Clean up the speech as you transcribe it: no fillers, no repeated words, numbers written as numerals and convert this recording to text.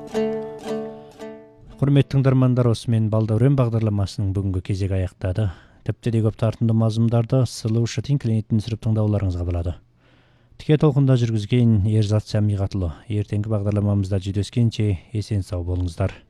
Құрметті тыңдармандар, осымен Балдәурен бағдарламасының бүгінгі кезегі аяқтады. Тіпті де көп тартымды мазмұндарды Сұлушы клинетін сүріп тыңдауларыңызға болады. Тіке толқында жүргізген Ерзат Сәмиғатұлы. Ертеңгі бағдарламамызда жүздескенше есен сау болыңыздар.